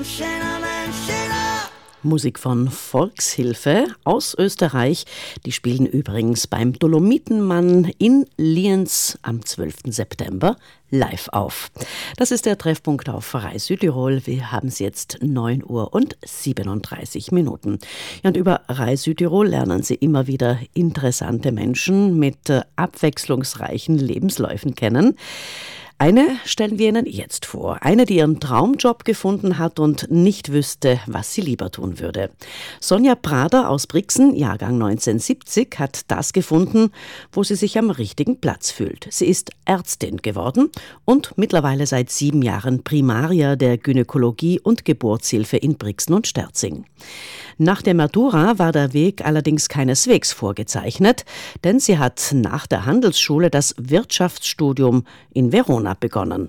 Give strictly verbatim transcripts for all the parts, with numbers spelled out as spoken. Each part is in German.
Musik von Volkshilfe aus Österreich. Die spielen übrigens beim Dolomitenmann in Lienz am zwölften September live auf. Das ist der Treffpunkt auf Rai Südtirol. Wir haben es jetzt neun Uhr und siebenunddreißig Minuten. Ja, und über Rai Südtirol lernen Sie immer wieder interessante Menschen mit äh, abwechslungsreichen Lebensläufen kennen. Eine stellen wir Ihnen jetzt vor. Eine, die ihren Traumjob gefunden hat und nicht wüsste, was sie lieber tun würde. Sonja Prader aus Brixen, Jahrgang neunzehnhundertsiebzig, hat das gefunden, wo sie sich am richtigen Platz fühlt. Sie ist Ärztin geworden und mittlerweile seit sieben Jahren Primaria der Gynäkologie und Geburtshilfe in Brixen und Sterzing. Nach der Matura war der Weg allerdings keineswegs vorgezeichnet, denn sie hat nach der Handelsschule das Wirtschaftsstudium in Verona begonnen.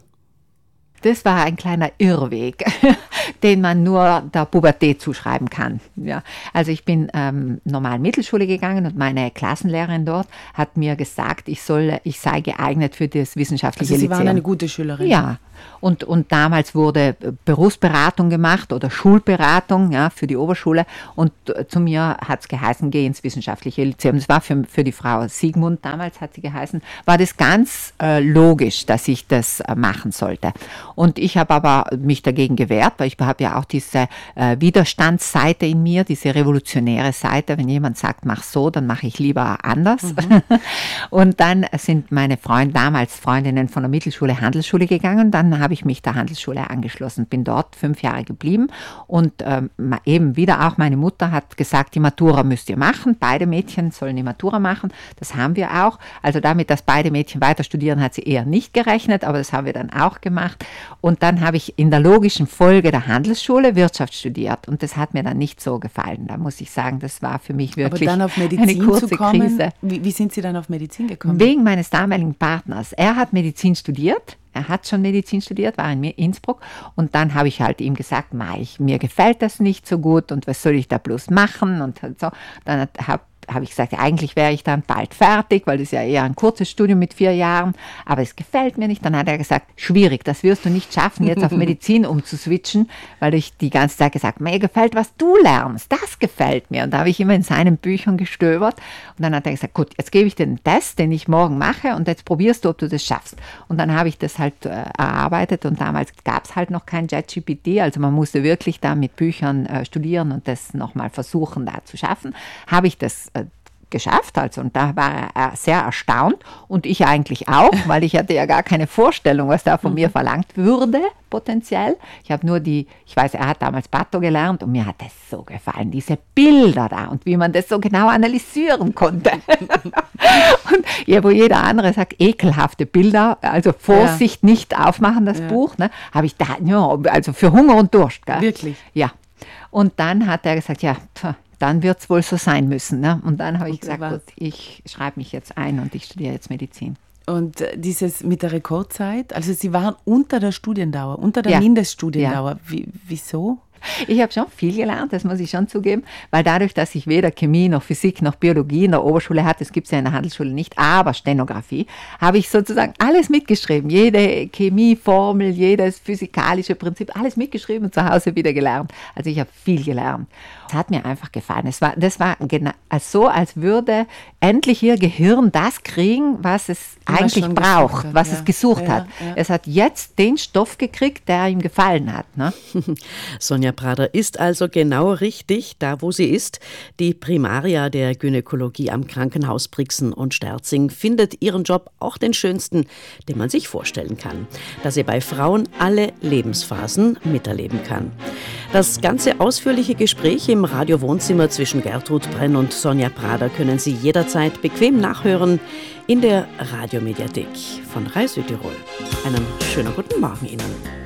Das war ein kleiner Irrweg, den man nur der Pubertät zuschreiben kann. Ja, also ich bin ähm, normal Mittelschule gegangen und meine Klassenlehrerin dort hat mir gesagt, ich soll, ich sei geeignet für das wissenschaftliche Also Sie Lyzeum. waren eine gute Schülerin? Ja. Und, und damals wurde Berufsberatung gemacht oder Schulberatung, ja, für die Oberschule. Und zu mir hat es geheißen, geh ins wissenschaftliche Lyzeum. Das war für, für die Frau Siegmund, damals hat sie geheißen, war das ganz äh, logisch, dass ich das äh, machen sollte. Und ich habe aber mich dagegen gewehrt, weil ich habe ja auch diese äh, Widerstandsseite in mir, diese revolutionäre Seite. Wenn jemand sagt, mach so, dann mache ich lieber anders. Mhm. Und dann sind meine Freunde, damals Freundinnen von der Mittelschule, Handelsschule gegangen. Dann habe ich mich der Handelsschule angeschlossen, bin dort fünf Jahre geblieben und ähm, eben wieder auch meine Mutter hat gesagt, die Matura müsst ihr machen, beide Mädchen sollen die Matura machen, das haben wir auch, also damit, dass beide Mädchen weiter studieren, hat sie eher nicht gerechnet, aber das haben wir dann auch gemacht und dann habe ich in der logischen Folge der Handelsschule Wirtschaft studiert und das hat mir dann nicht so gefallen, da muss ich sagen, das war für mich wirklich aber dann auf Medizin eine kurze zu kommen, Krise. Wie, wie sind Sie dann auf Medizin gekommen? Wegen meines damaligen Partners, er hat Medizin studiert. Er hat schon Medizin studiert, war in Innsbruck und dann habe ich halt ihm gesagt, ich, mir gefällt das nicht so gut und was soll ich da bloß machen und so. Dann habe habe ich gesagt, eigentlich wäre ich dann bald fertig, weil das ist ja eher ein kurzes Studium mit vier Jahren, aber es gefällt mir nicht. Dann hat er gesagt, schwierig, das wirst du nicht schaffen, jetzt auf Medizin umzuswitchen, weil ich die ganze Zeit gesagt habe, mir gefällt, was du lernst, das gefällt mir. Und da habe ich immer in seinen Büchern gestöbert und dann hat er gesagt, gut, jetzt gebe ich dir den Test, den ich morgen mache und jetzt probierst du, ob du das schaffst. Und dann habe ich das halt äh, erarbeitet und damals gab es halt noch kein ChatGPT, also man musste wirklich da mit Büchern äh, studieren und das nochmal versuchen da zu schaffen. Habe ich das äh, geschafft, also und da war er sehr erstaunt und ich eigentlich auch, weil ich hatte ja gar keine Vorstellung, was da von mir verlangt würde, potenziell. Ich habe nur die, ich weiß, er hat damals Patho gelernt und mir hat das so gefallen, diese Bilder da und wie man das so genau analysieren konnte. Und ja, wo jeder andere sagt, ekelhafte Bilder, also Vorsicht, ja. Nicht aufmachen, das ja. Buch, ne, habe ich da, ja, also für Hunger und Durst. Gell? Wirklich? Ja. Und dann hat er gesagt, ja, pff, dann wird es wohl so sein müssen. Ne? Und dann habe ich so gesagt, was. gut, ich schreibe mich jetzt ein und ich studiere jetzt Medizin. Und dieses mit der Rekordzeit, also Sie waren unter der Studiendauer, unter der ja. Mindeststudiendauer. Ja. Wie, wieso? Ich habe schon viel gelernt, das muss ich schon zugeben, weil dadurch, dass ich weder Chemie noch Physik noch Biologie in der Oberschule hatte, das gibt es ja in der Handelsschule nicht, aber Stenografie, habe ich sozusagen alles mitgeschrieben, jede Chemieformel, jedes physikalische Prinzip, alles mitgeschrieben und zu Hause wieder gelernt. Also ich habe viel gelernt. Es hat mir einfach gefallen. Es war, das war genau so, als würde endlich Ihr Gehirn das kriegen, was es was eigentlich braucht, hat, was ja. es gesucht ja, hat. Ja. Es hat jetzt den Stoff gekriegt, der ihm gefallen hat. Ne? Sonja Prader ist also genau richtig, da wo sie ist. Die Primaria der Gynäkologie am Krankenhaus Brixen und Sterzing findet ihren Job auch den schönsten, den man sich vorstellen kann, da sie bei Frauen alle Lebensphasen miterleben kann. Das ganze ausführliche Gespräch im Radio-Wohnzimmer zwischen Gertrud Brenn und Sonja Prader können Sie jederzeit bequem nachhören in der Radiomediathek von Rai Südtirol. Einen schönen guten Morgen Ihnen.